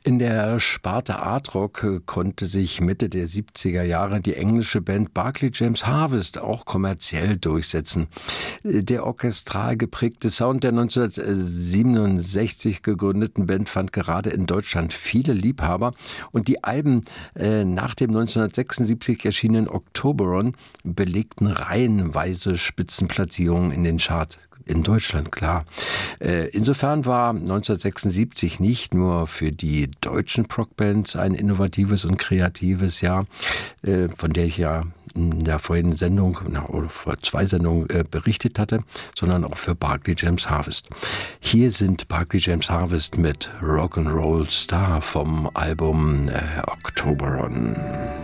In der Sparte Art Rock konnte sich Mitte der 70er Jahre die englische Band Barclay James Harvest auch kommerziell durchsetzen. Der orchestral geprägte Sound der 1967 gegründeten Band fand gerade in Deutschland viele Liebhaber und die Alben nach dem 1976 erschienenen Octoberon belegten reihenweise Spitzenplatzierungen in den Charts. In Deutschland, klar. Insofern war 1976 nicht nur für die deutschen Prog-Bands ein innovatives und kreatives Jahr, von der ich ja in der vorigen Sendung oder vor 2 Sendungen berichtet hatte, sondern auch für Barclay James Harvest. Hier sind Barclay James Harvest mit Rock'n'Roll Star vom Album Octoberon.